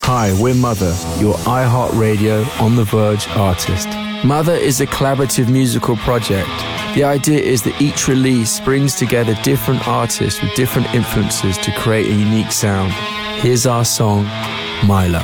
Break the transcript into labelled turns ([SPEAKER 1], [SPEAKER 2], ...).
[SPEAKER 1] Hi, we're Mother, your iHeartRadio On The Verge artist. Mother is a collaborative musical project. The idea is that each release brings together different artists with different influences to create a unique sound. Here's our song, My Love.